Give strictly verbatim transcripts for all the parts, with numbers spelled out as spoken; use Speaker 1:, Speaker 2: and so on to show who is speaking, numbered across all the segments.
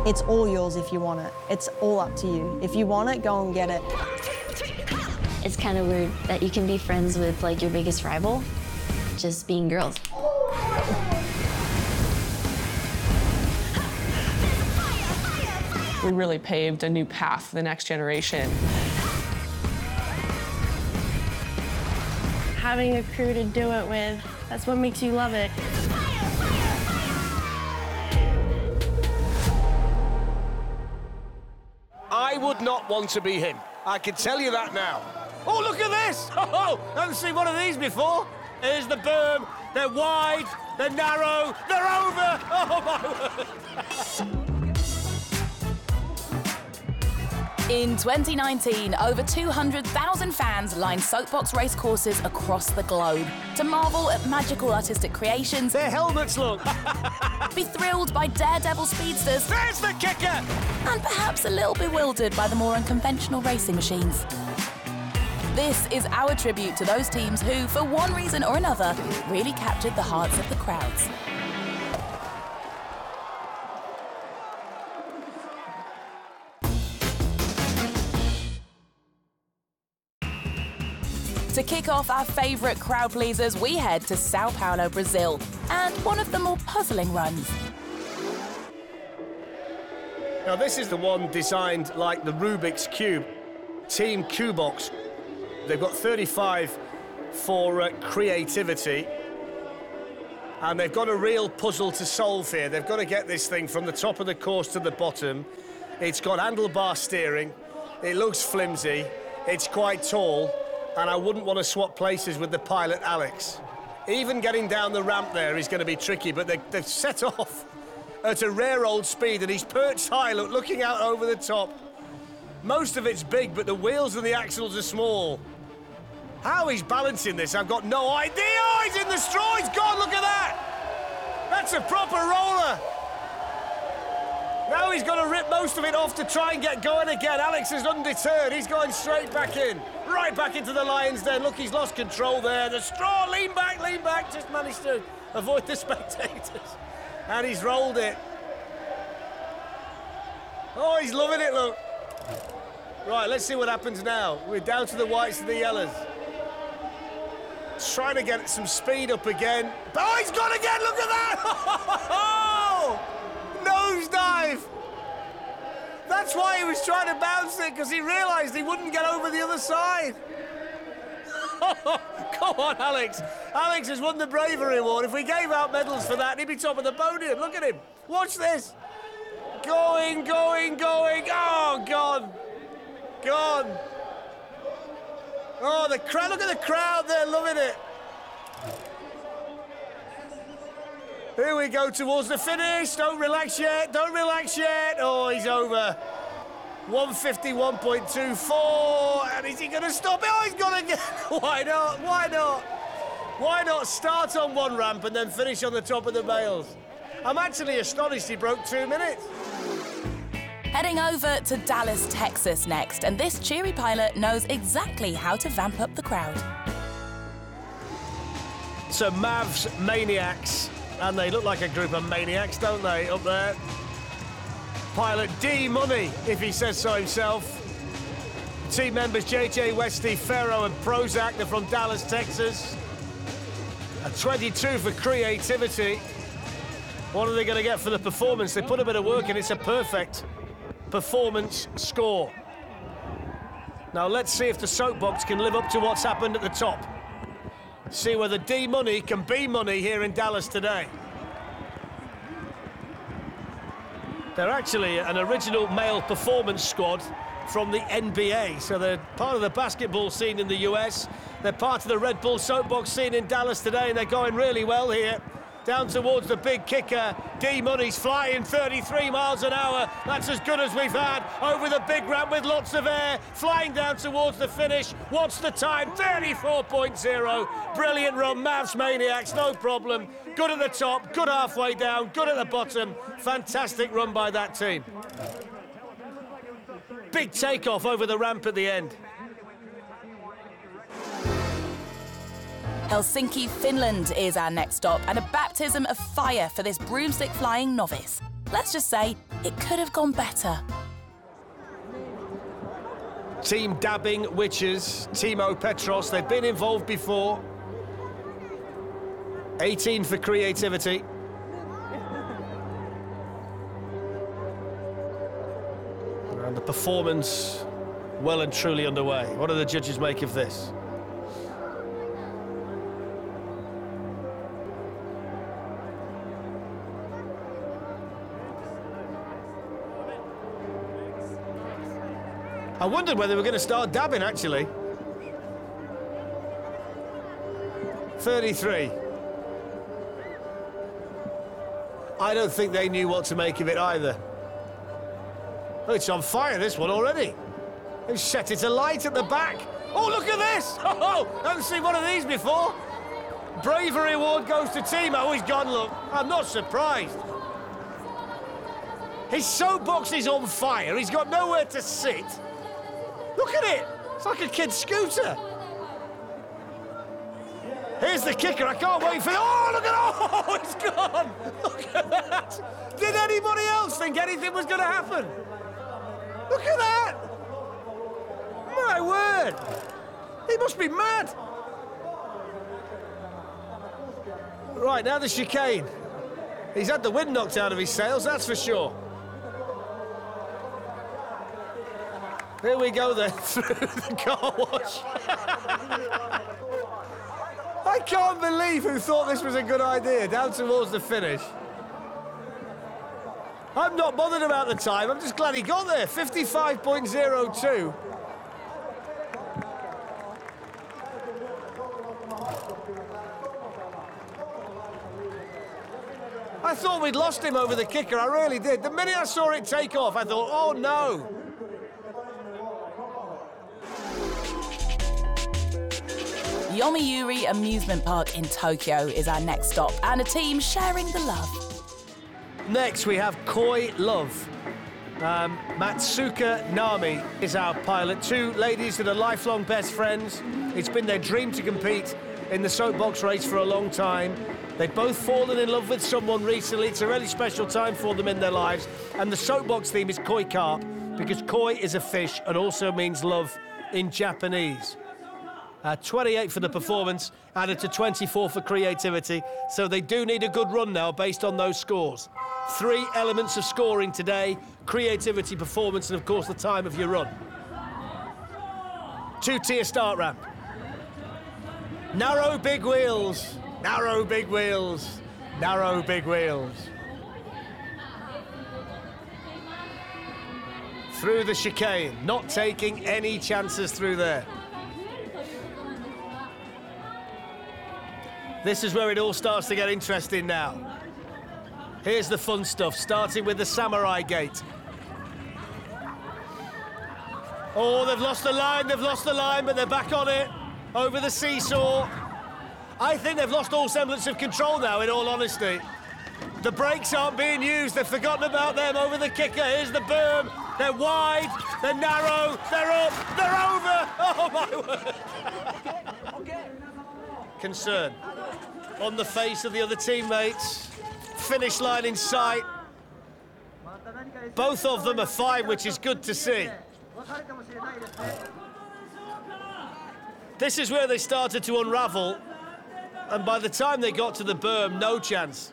Speaker 1: It's all yours if you want it. It's all up to you. If you want it, go and get it.
Speaker 2: It's kind of weird that you can be friends with, like, your biggest rival, just being girls.
Speaker 3: We really paved a new path for the next generation.
Speaker 4: Having a crew to do it with, that's what makes you love it.
Speaker 5: I would not want to be him. I can tell you that now. Oh, look at this! Oh, I haven't seen one of these before. Here's the berm. They're wide, they're narrow, they're over! Oh, my word!
Speaker 6: In twenty nineteen, over two hundred thousand fans lined soapbox race courses across the globe to marvel at magical artistic creations.
Speaker 5: Their helmets, look!
Speaker 6: Be thrilled by daredevil speedsters.
Speaker 5: There's the kicker!
Speaker 6: And perhaps a little bewildered by the more unconventional racing machines. This is our tribute to those teams who, for one reason or another, really captured the hearts of the crowds. To kick off our favourite crowd pleasers, we head to Sao Paulo, Brazil, and one of the more puzzling runs.
Speaker 5: Now, this is the one designed like the Rubik's Cube, Team Cubox. They've got thirty-five for uh, creativity, and they've got a real puzzle to solve here. They've got to get this thing from the top of the course to the bottom. It's got handlebar steering, it looks flimsy, it's quite tall, and I wouldn't want to swap places with the pilot, Alex. Even getting down the ramp there is going to be tricky, but they, they've set off at a rare old speed, and he's perched high, look, looking out over the top. Most of it's big, but the wheels and the axles are small. How he's balancing this, I've got no idea. Oh, he's in the straw, he's gone, look at that! That's a proper roller. Now he's got to rip most of it off to try and get going again. Alex is undeterred. He's going straight back in. Right back into the lion's den. Look, he's lost control there. The straw, lean back, lean back. Just managed to avoid the spectators. And he's rolled it. Oh, he's loving it, look. Right, let's see what happens now. We're down to the whites and the yellows. Trying to get some speed up again. Oh, he's gone again, look at that! Oh! Nosedive! That's why he was trying to bounce it, because he realised he wouldn't get over the other side. Come on, Alex. Alex has won the Bravery Award. If we gave out medals for that, he'd be top of the podium. Look at him. Watch this. Going, going, going. Oh, gone. Gone. Oh, the crowd. Look at the crowd there, loving it. Here we go towards the finish. Don't relax yet. Don't relax yet. Oh, he's over. one fifty-one point two four. And is he going to stop it? Oh, he's got to get... Why not? Why not? Why not start on one ramp and then finish on the top of the bales? I'm actually astonished he broke two minutes.
Speaker 6: Heading over to Dallas, Texas next, and this cheery pilot knows exactly how to vamp up the crowd.
Speaker 5: So Mavs Maniacs, and they look like a group of maniacs, don't they, up there? Pilot D Money, if he says so himself. Team members J J Westy, Ferro and Prozac, they're from Dallas, Texas. A twenty-two for creativity. What are they going to get for the performance? They put a bit of work in, it's a perfect performance score. Now let's see if the soapbox can live up to what's happened at the top. See whether D Money can be money here in Dallas today. They're actually an original male performance squad from the N B A, so they're part of the basketball scene in the U S. They're part of the Red Bull soapbox scene in Dallas today, and they're going really well here. Down towards the big kicker, D Money's flying thirty-three miles an hour. That's as good as we've had over the big ramp with lots of air. Flying down towards the finish. What's the time? thirty-four point oh. Brilliant run, Mavs Maniacs, no problem. Good at the top, good halfway down, good at the bottom. Fantastic run by that team. Big takeoff over the ramp at the end.
Speaker 6: Helsinki, Finland is our next stop, and a baptism of fire for this broomstick-flying novice. Let's just say it could have gone better.
Speaker 5: Team Dabbing Witches, Timo Petros, they've been involved before. eighteen for creativity. And the performance well and truly underway. What do the judges make of this? I wondered whether we were going to start dabbing, actually. thirty-three. I don't think they knew what to make of it either. Oh, it's on fire, this one, already. They've set it alight at the back. Oh, look at this! Oh, I haven't seen one of these before. Bravery award goes to Timo. Oh, he's gone, look. I'm not surprised. His soapbox is on fire. He's got nowhere to sit. Look at it! It's like a kid's scooter. Here's the kicker. I can't wait for... Oh, look at... Oh, it's gone! Look at that! Did anybody else think anything was going to happen? Look at that! My word! He must be mad! Right, now the chicane. He's had the wind knocked out of his sails, that's for sure. Here we go then, through the car wash. I can't believe who thought this was a good idea, down towards the finish. I'm not bothered about the time, I'm just glad he got there, fifty-five point oh two. I thought we'd lost him over the kicker, I really did. The minute I saw it take off, I thought, oh no.
Speaker 6: Yomiuri Amusement Park in Tokyo is our next stop, and a team sharing the love.
Speaker 5: Next, we have Koi Love. Um, Matsuka Nami is our pilot. Two ladies that are lifelong best friends. It's been their dream to compete in the soapbox race for a long time. They've both fallen in love with someone recently. It's a really special time for them in their lives. And the soapbox theme is koi carp, because koi is a fish and also means love in Japanese. Uh, twenty-eight for the performance, added to twenty-four for creativity. So they do need a good run now based on those scores. Three elements of scoring today: creativity, performance, and of course the time of your run. Two-tier start ramp. Narrow big wheels, narrow big wheels, narrow big wheels. Through the chicane, not taking any chances through there. This is where it all starts to get interesting now. Here's the fun stuff, starting with the Samurai Gate. Oh, they've lost the line, they've lost the line, but they're back on it, over the seesaw. I think they've lost all semblance of control now, in all honesty. The brakes aren't being used, they've forgotten about them over the kicker. Here's the berm, they're wide, they're narrow, they're up, they're over. Oh, my word. Concern on the face of the other teammates. Finish line in sight. Both of them are fine, which is good to see. This is where they started to unravel, and by the time they got to the berm, no chance.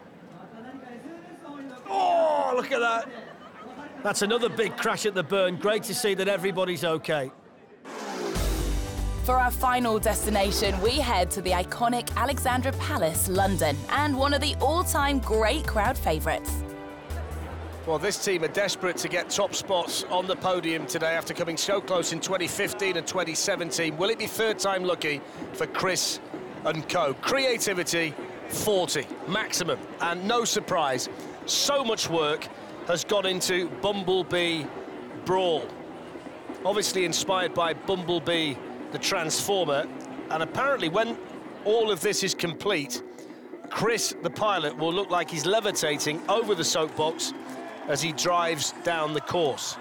Speaker 5: Oh, look at that. That's another big crash at the berm. Great to see that everybody's okay.
Speaker 6: For our final destination, we head to the iconic Alexandra Palace, London, and one of the all-time great crowd favourites.
Speaker 5: Well, this team are desperate to get top spots on the podium today after coming so close in twenty fifteen and twenty seventeen. Will it be third time lucky for Chris and co? Creativity, forty, maximum. And no surprise, so much work has gone into Bumblebee Brawl. Obviously inspired by Bumblebee the Transformer, and apparently when all of this is complete, Chris, the pilot, will look like he's levitating over the soapbox as he drives down the course.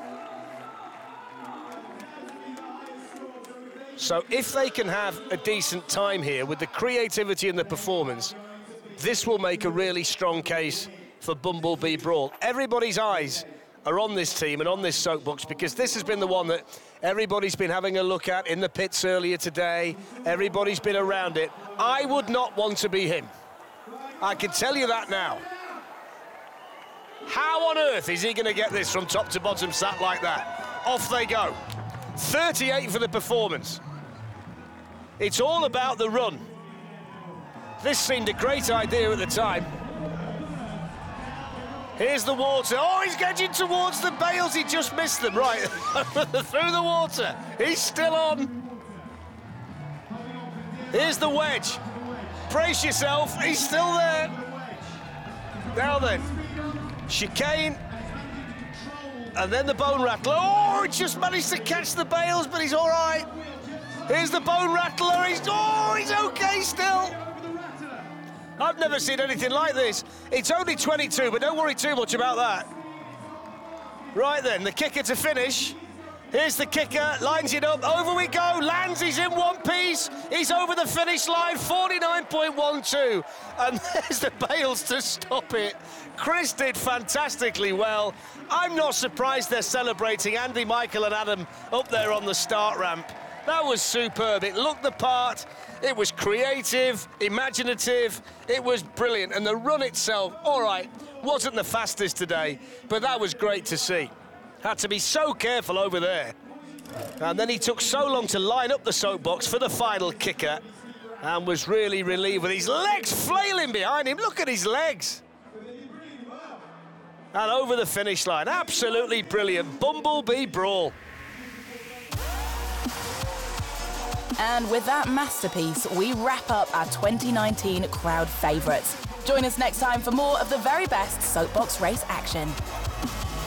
Speaker 5: So if they can have a decent time here with the creativity and the performance, this will make a really strong case for Bumblebee Brawl. Everybody's eyes are on this team and on this soapbox because this has been the one that everybody's been having a look at in the pits earlier today. Everybody's been around it. I would not want to be him. I can tell you that now. How on earth is he going to get this from top to bottom sat like that? Off they go. thirty-eight for the performance. It's all about the run. This seemed a great idea at the time. Here's the water. Oh, he's getting towards the bales. He just missed them. Right, through the water. He's still on. Here's the wedge. Brace yourself. He's still there. Now then, chicane. And then the bone rattler. Oh, he just managed to catch the bales, but he's all right. Here's the bone rattler. He's, oh, he's okay still. I've never seen anything like this. It's only twenty-two, but don't worry too much about that. Right then, the kicker to finish. Here's the kicker, lines it up, over we go, lands, he's in one piece. He's over the finish line, forty-nine point one two. And there's the bales to stop it. Chris did fantastically well. I'm not surprised they're celebrating Andy, Michael and Adam up there on the start ramp. That was superb. It looked the part. It was creative, imaginative. It was brilliant. And the run itself, all right, wasn't the fastest today, but that was great to see. Had to be so careful over there. And then he took so long to line up the soapbox for the final kicker and was really relieved with his legs flailing behind him. Look at his legs. And over the finish line. Absolutely brilliant. Bumblebee Brawl.
Speaker 6: And with that masterpiece, we wrap up our twenty nineteen crowd favourites. Join us next time for more of the very best soapbox race action.